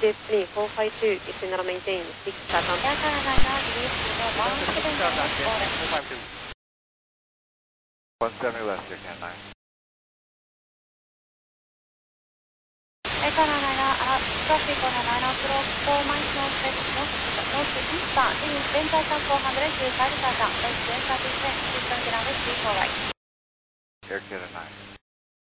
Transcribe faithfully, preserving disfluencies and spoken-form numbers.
Disney four five two, Disney not maintain, six Saturn. one seventy left, six and nine. Carolina, uh, traffic on a nine approach, four miles north, north, northeastern, leaving Denver South four hundred to five Saturn, let's ten thirty-six, system ground three four right. Air Canada nine.